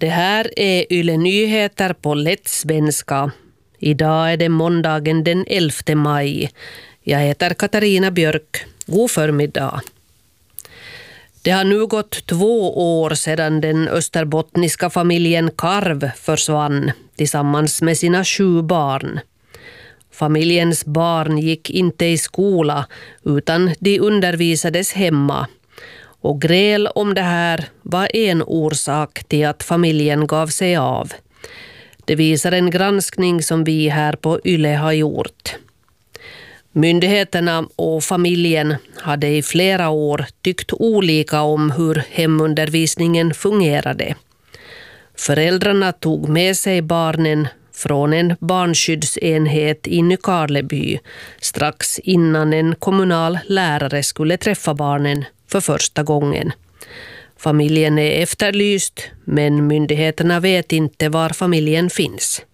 Det här är Yle Nyheter på lätt svenska. Idag är det måndagen den 11 maj. Jag heter Katarina Björk. God förmiddag. Det har nu gått 2 år sedan den österbottniska familjen Karv försvann tillsammans med sina 7 barn. Familjens barn gick inte i skola utan de undervisades hemma. Och gräl om det här var en orsak till att familjen gav sig av. Det visar en granskning som vi här på Yle har gjort. Myndigheterna och familjen hade i flera år tyckt olika om hur hemundervisningen fungerade. Föräldrarna tog med sig barnen från en barnskyddsenhet i Nykarleby strax innan en kommunal lärare skulle träffa barnen för första gången. Familjen är efterlyst, men myndigheterna vet inte var familjen finns.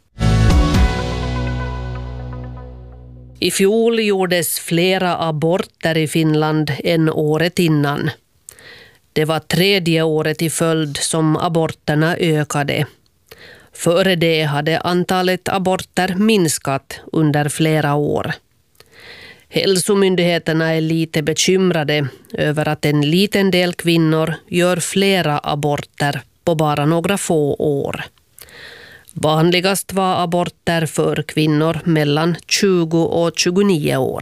I fjol gjordes flera aborter i Finland än året innan. Det var 3:e året i följd som aborterna ökade. Före det hade antalet aborter minskat under flera år. Hälsomyndigheterna är lite bekymrade över att en liten del kvinnor gör flera aborter på bara några få år. Vanligast var aborter för kvinnor mellan 20 och 29 år.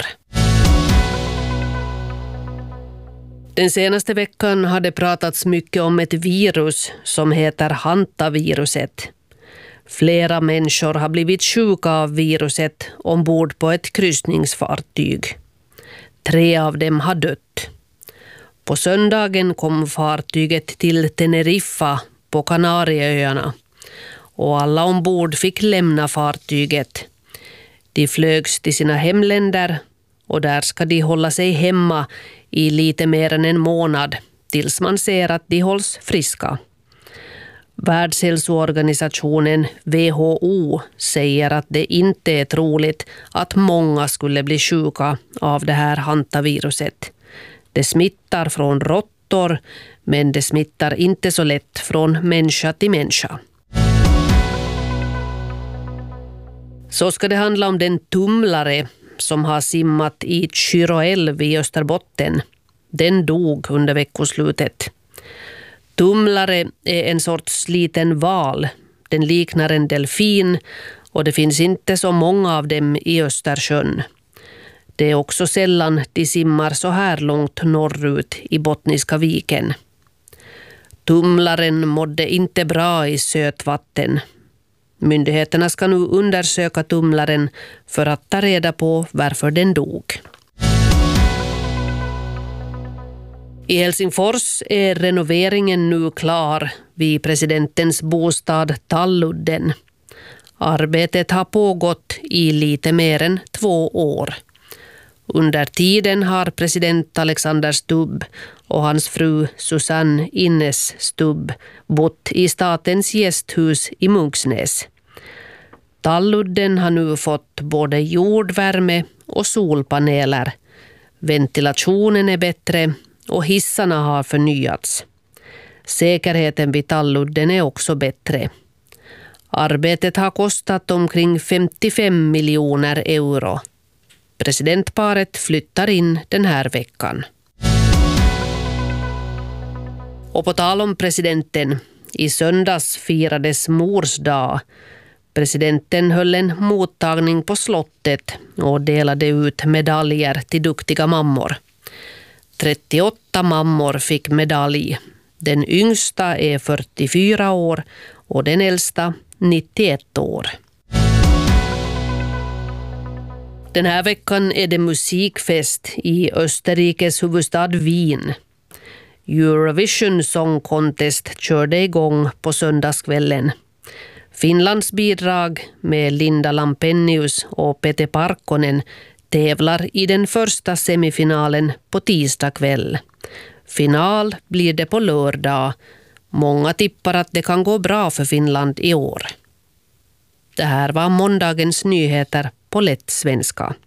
Den senaste veckan har det pratats mycket om ett virus som heter hantaviruset. Flera människor har blivit sjuka av viruset ombord på ett kryssningsfartyg. 3 av dem har dött. På söndagen kom fartyget till Teneriffa på Kanarieöarna och alla ombord fick lämna fartyget. De flögs till sina hemländer och där ska de hålla sig hemma i lite mer än en månad tills man ser att de hålls friska. Världshälsoorganisationen WHO säger att det inte är troligt att många skulle bli sjuka av det här hantaviruset. Det smittar från råttor, men det smittar inte så lätt från människa till människa. Så ska det handla om den tumlare som har simmat i Kyrå-älv i Österbotten. Den dog under veckoslutet. Tumlare är en sorts liten val. Den liknar en delfin och det finns inte så många av dem i Östersjön. Det är också sällan de simmar så här långt norrut i Bottniska viken. Tumlaren mådde inte bra i sötvatten. Myndigheterna ska nu undersöka tumlaren för att ta reda på varför den dog. I Helsingfors är renoveringen nu klar vid presidentens bostad Talludden. Arbetet har pågått i lite mer än 2 år. Under tiden har president Alexander Stubb och hans fru Susanne Innes Stubb bott i statens gästhus i Munksnäs. Talludden har nu fått både jordvärme och solpaneler. Ventilationen är bättre och hissarna har förnyats. Säkerheten vid Talludden är också bättre. Arbetet har kostat omkring 55 miljoner euro. Presidentparet flyttar in den här veckan. Och på tal om presidenten, i söndags firades Mors dag. Presidenten höll en mottagning på slottet och delade ut medaljer till duktiga mammor. 38 mammor fick medalj. Den yngsta är 44 år och den äldsta 91 år. Den här veckan är det musikfest i Österrikes huvudstad Wien. Eurovision Song Contest körde igång på söndagskvällen. Finlands bidrag med Linda Lampenius och Pete Parkkonen tävlar i den första semifinalen på tisdag kväll. Final blir det på lördag. Många tippar att det kan gå bra för Finland i år. Det här var måndagens nyheter på lätt svenska.